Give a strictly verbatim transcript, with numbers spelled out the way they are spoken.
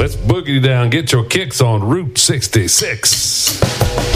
Let's boogie down. Get your kicks on Route sixty-six.